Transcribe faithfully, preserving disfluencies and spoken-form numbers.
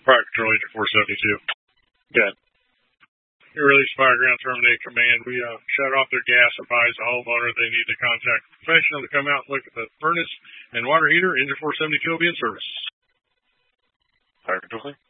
Fire Control Engine four seventy-two. Good. Your release fire ground terminate command. We uh, shut off their gas. Advise the homeowner they need to contact a professional to come out and look at the furnace and water heater. Engine four seventy-two will be in service. Fire Control.